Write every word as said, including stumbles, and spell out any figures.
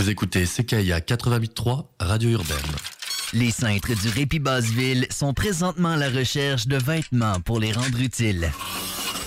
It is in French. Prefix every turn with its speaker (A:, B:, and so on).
A: Vous écoutez C K I A quatre-vingt-huit trois, Radio Urbaine.
B: Les cintres du Répit Basseville sont présentement à la recherche de vêtements pour les rendre utiles.